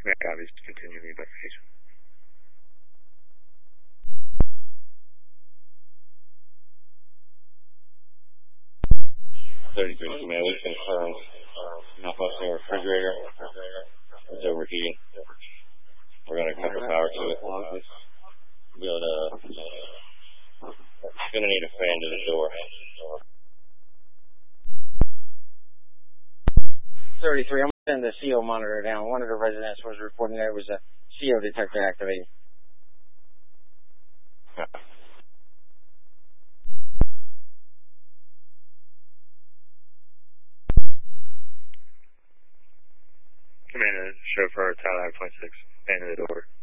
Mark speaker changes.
Speaker 1: Copies, continue the investigation. 33 command, we confirm malfunctioning refrigerator is overheating. We're going to cut the power to it. It's going to need a fan to the door.
Speaker 2: 33, I'm going to send the CO monitor down. One of the residents was reporting there was a CO detector activated.
Speaker 1: Command, chauffeur, Tower 26, fan to the door.